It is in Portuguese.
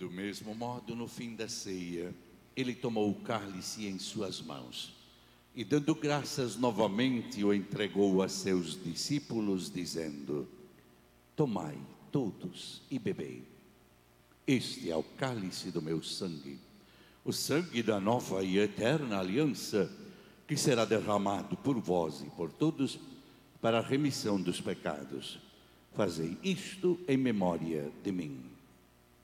Do mesmo modo, no fim da ceia, ele tomou o cálice em suas mãos e, dando graças novamente, o entregou a seus discípulos, dizendo: tomai todos e bebei. Este é o cálice do meu sangue, o sangue da nova e eterna aliança, que será derramado por vós e por todos para a remissão dos pecados. Fazei isto em memória de mim.